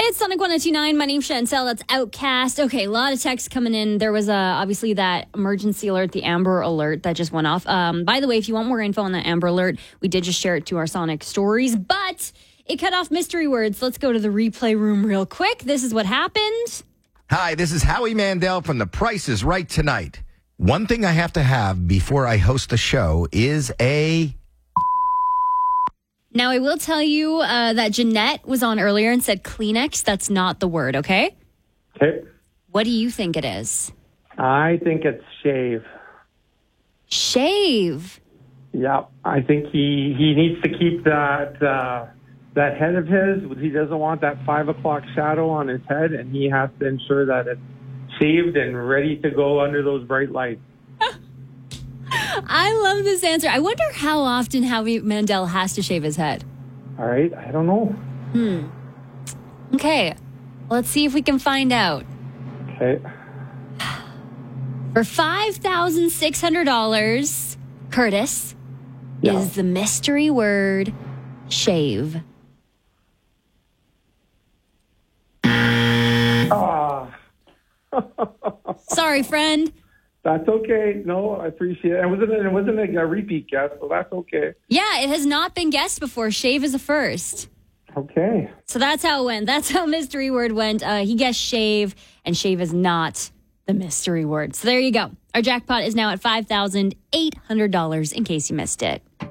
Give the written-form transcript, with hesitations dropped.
It's Sonic 102.9. My name's Chantel. That's Outcast. Okay, a lot of texts coming in. There was obviously that emergency alert, the Amber Alert that just went off. By the way, if you want more info on that Amber Alert, we did just share it to our Sonic stories, but it cut off mystery words. Let's go to the replay room real quick. This is what happened. Hi, this is Howie Mandel from The Price is Right tonight. One thing I have to have before I host the show is a... Now, I will tell you that Jeanette was on earlier and said Kleenex. That's not the word, okay? Okay. What do you think it is? I think it's shave. Shave. Yeah, I think he needs to keep that head of his. He doesn't want that 5 o'clock shadow on his head, and he has to ensure that it's shaved and ready to go under those bright lights. I love this answer. I wonder how often Howie Mandel has to shave his head. All right, I don't know. Okay, let's see if we can find out. Okay. For $5,600, Curtis, is the mystery word shave. Sorry, friend. That's okay. No, I appreciate it. It wasn't a repeat guess, so that's okay. Yeah, it has not been guessed before. Shave is a first. Okay. So that's how it went. That's how mystery word went. He guessed shave, and shave is not the mystery word. So there you go. Our jackpot is now at $5,800 in case you missed it.